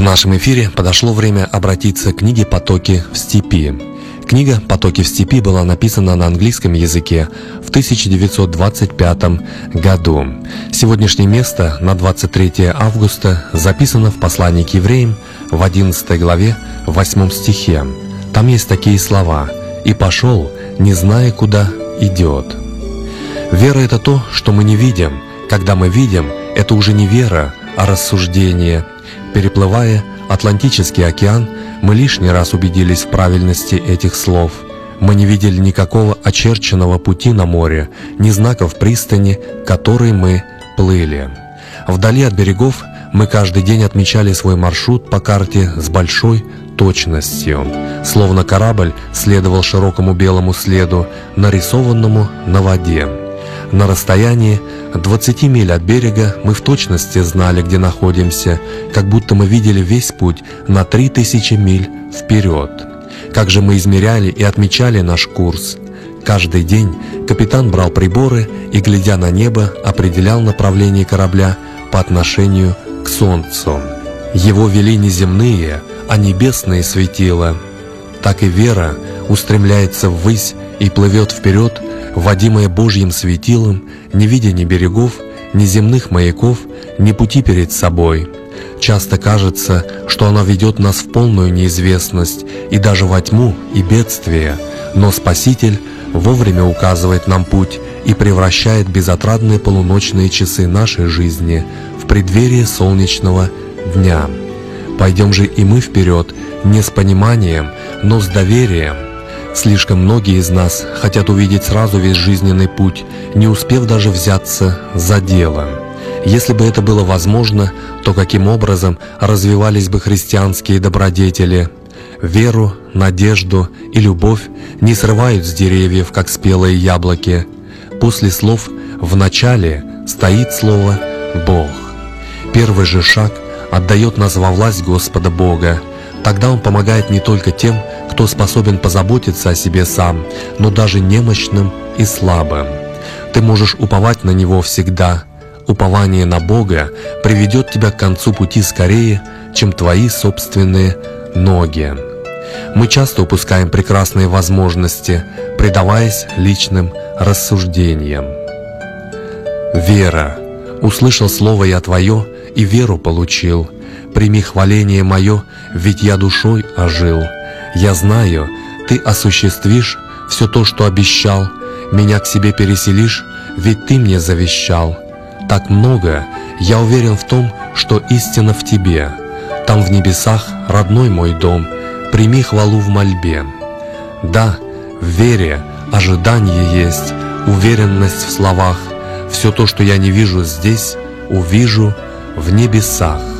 нашем эфире подошло время обратиться к книге «Потоки в степи». Книга «Потоки в степи» была написана на английском языке в 1925 году. Сегодняшнее место на 23 августа записано в послании к евреям в 11 главе 8 стихе. Там есть такие слова: «И пошел, не зная, куда идет». Вера — это то, что мы не видим. Когда мы видим, это уже не вера, а рассуждение. Переплывая Атлантический океан, мы лишний раз убедились в правильности этих слов. Мы не видели никакого очерченного пути на море, ни знаков пристани, к которой мы плыли. Вдали от берегов мы каждый день отмечали свой маршрут по карте с большой точностью, словно корабль следовал широкому белому следу, нарисованному на воде. На расстоянии 20 миль от берега мы в точности знали, где находимся, как будто мы видели весь путь на 3000 миль вперед. Как же мы измеряли и отмечали наш курс? Каждый день капитан брал приборы и, глядя на небо, определял направление корабля по отношению к солнцу. Его вели не земные, а небесные светила. Так и вера устремляется ввысь и плывет вперед, водимая Божьим светилом, не видя ни берегов, ни земных маяков, ни пути перед собой. Часто кажется, что она ведет нас в полную неизвестность и даже во тьму и бедствие, но Спаситель вовремя указывает нам путь и превращает безотрадные полуночные часы нашей жизни в преддверие солнечного дня. Пойдем же и мы вперед, не с пониманием, но с доверием. Слишком многие из нас хотят увидеть сразу весь жизненный путь, не успев даже взяться за дело. Если бы это было возможно, то каким образом развивались бы христианские добродетели? Веру, надежду и любовь не срывают с деревьев, как спелые яблоки. После слов «в начале» стоит слово «Бог». Первый же шаг отдает нас во власть Господа Бога. Тогда Он помогает не только тем, кто способен позаботиться о себе сам, но даже немощным и слабым. Ты можешь уповать на Него всегда. Упование на Бога приведет тебя к концу пути скорее, чем твои собственные ноги. Мы часто упускаем прекрасные возможности, предаваясь личным рассуждениям. Вера. Услышал слово я твое, и веру получил. Прими хваление мое, ведь я душой ожил. Я знаю, ты осуществишь все то, что обещал. Меня к себе переселишь, ведь ты мне завещал. Так много, я уверен в том, что истина в тебе. Там в небесах родной мой дом, прими хвалу в мольбе. Да, в вере ожидание есть, уверенность в словах. Все то, что я не вижу здесь, увижу в небесах.